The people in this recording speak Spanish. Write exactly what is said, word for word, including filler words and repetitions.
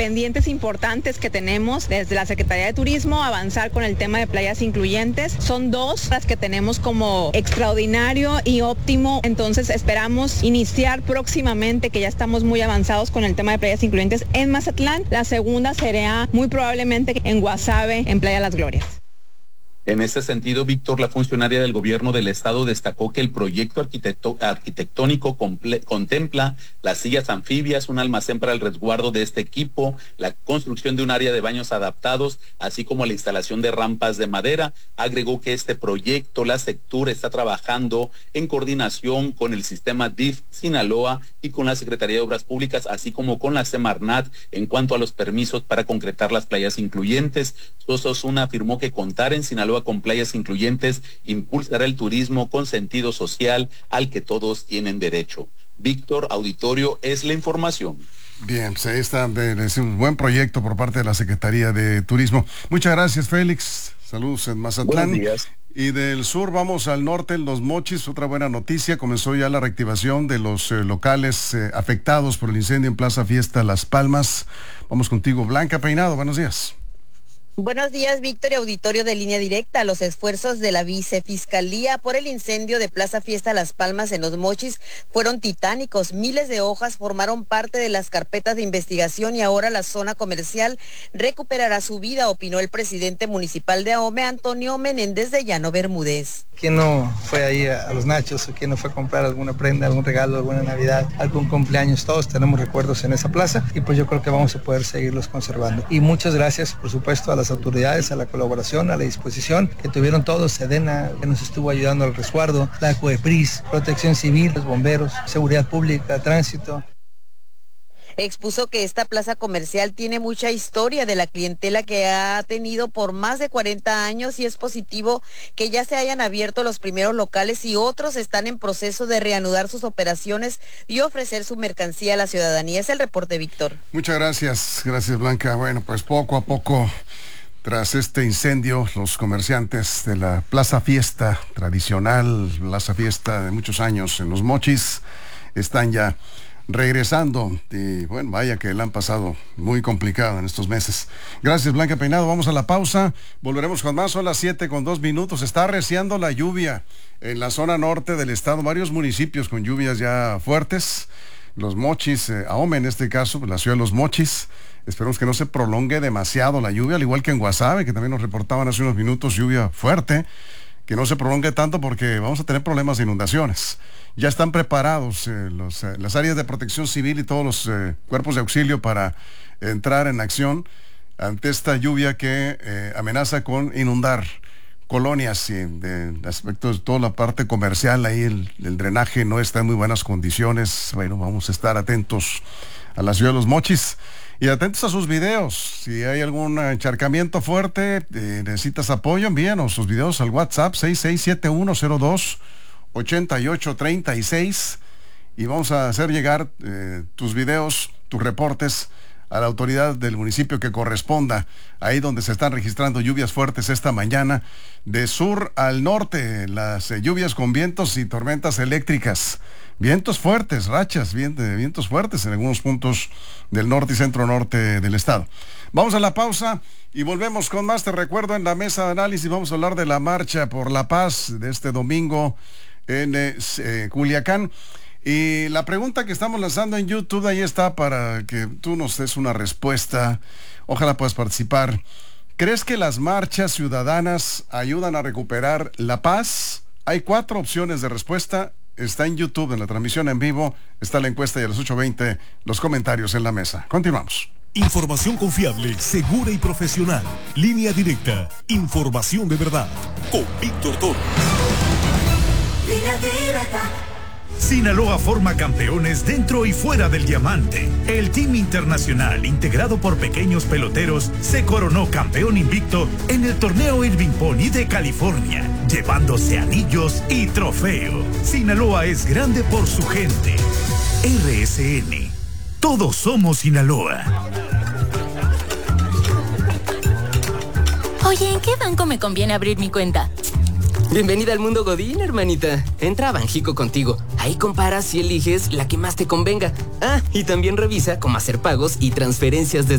pendientes importantes que tenemos desde la Secretaría de Turismo, avanzar con el tema de playas incluyentes. Son dos las que tenemos como extraordinario y óptimo, entonces esperamos iniciar próximamente, que ya estamos muy avanzados con el tema de playas incluyentes en Mazatlán. La segunda será muy probablemente en Guasave, en Playa Las Glorias. En este sentido, Víctor, la funcionaria del gobierno del estado destacó que el proyecto arquitecto, arquitectónico comple, contempla las sillas anfibias, un almacén para el resguardo de este equipo, la construcción de un área de baños adaptados, así como la instalación de rampas de madera. Agregó que este proyecto, la Sectur, está trabajando en coordinación con el sistema D I F Sinaloa y con la Secretaría de Obras Públicas, así como con la Semarnat en cuanto a los permisos para concretar las playas incluyentes. Sosa Osuna afirmó que contar en Sinaloa con playas incluyentes impulsará el turismo con sentido social al que todos tienen derecho. Víctor, auditorio, es la información. Bien, pues ahí está, es un buen proyecto por parte de la Secretaría de Turismo. Muchas gracias, Félix. Saludos en Mazatlán. Buenos días. Y del sur vamos al norte, en Los Mochis. Otra buena noticia, comenzó ya la reactivación de los eh, locales eh, afectados por el incendio en Plaza Fiesta Las Palmas. Vamos contigo, Blanca Peinado, buenos días. Buenos días, Víctor y auditorio de Línea Directa. Los esfuerzos de la Vicefiscalía por el incendio de Plaza Fiesta Las Palmas en Los Mochis fueron titánicos. Miles de hojas formaron parte de las carpetas de investigación y ahora la zona comercial recuperará su vida, opinó el presidente municipal de Ahome, Antonio Menéndez de Llano Bermúdez. ¿Quién no fue ahí a, a los nachos o quién no fue a comprar alguna prenda, algún regalo, alguna Navidad, algún cumpleaños? Todos tenemos recuerdos en esa plaza y pues yo creo que vamos a poder seguirlos conservando. Y muchas gracias, por supuesto, a las autoridades, a la colaboración, a la disposición que tuvieron todos, Sedena, que nos estuvo ayudando al resguardo, la COEPRIS, Protección Civil, los bomberos, Seguridad Pública, Tránsito. Expuso que esta plaza comercial tiene mucha historia de la clientela que ha tenido por más de cuarenta años y es positivo que ya se hayan abierto los primeros locales y otros están en proceso de reanudar sus operaciones y ofrecer su mercancía a la ciudadanía. Es el reporte, Víctor. Muchas gracias, gracias, Blanca. Bueno, pues poco a poco, tras este incendio, los comerciantes de la Plaza Fiesta tradicional, Plaza Fiesta de muchos años en Los Mochis, están ya regresando y bueno, vaya que la han pasado muy complicado en estos meses. Gracias, Blanca Peinado. Vamos a la pausa, volveremos con más. Son las siete con dos minutos. Está arreciando la lluvia en la zona norte del estado, varios municipios con lluvias ya fuertes. Los Mochis, eh, Ahome en este caso, la ciudad de Los Mochis. Esperemos que no se prolongue demasiado la lluvia, al igual que en Guasave, que también nos reportaban hace unos minutos lluvia fuerte, que no se prolongue tanto porque vamos a tener problemas de inundaciones. Ya están preparados eh, los, eh, las áreas de protección civil y todos los eh, cuerpos de auxilio para entrar en acción ante esta lluvia que eh, amenaza con inundar colonias y de aspectos de toda la parte comercial. Ahí el, el drenaje no está en muy buenas condiciones. Bueno, vamos a estar atentos a la ciudad de Los Mochis y atentos a sus videos. Si hay algún encharcamiento fuerte, eh, necesitas apoyo, envíanos sus videos al WhatsApp seis seis siete uno cero dos ocho ocho tres seis y vamos a hacer llegar eh, tus videos, tus reportes a la autoridad del municipio que corresponda, ahí donde se están registrando lluvias fuertes esta mañana, de sur al norte, las eh, lluvias con vientos y tormentas eléctricas, vientos fuertes, rachas, viento, vientos fuertes en algunos puntos del norte y centro norte del estado. Vamos a la pausa y volvemos con más. Te recuerdo, en la mesa de análisis vamos a hablar de la marcha por la paz de este domingo en eh, eh, Culiacán. Y la pregunta que estamos lanzando en YouTube, ahí está para que tú nos des una respuesta. Ojalá puedas participar. ¿Crees que las marchas ciudadanas ayudan a recuperar la paz? Hay cuatro opciones de respuesta. Está en YouTube, en la transmisión en vivo. Está la encuesta y a las ocho veinte los comentarios en la mesa. Continuamos. Información confiable, segura y profesional. Línea Directa. Información de verdad. Con Víctor Toro. Línea Directa. Sinaloa forma campeones dentro y fuera del diamante. El Team Internacional, integrado por pequeños peloteros, se coronó campeón invicto en el torneo Irving Pony de California, llevándose anillos y trofeo. Sinaloa es grande por su gente. R S N. Todos somos Sinaloa. Oye, ¿en qué banco me conviene abrir mi cuenta? Bienvenida al mundo Godín, hermanita. Entra a Banjico contigo. Ahí comparas y eliges la que más te convenga. Ah, y también revisa cómo hacer pagos y transferencias desde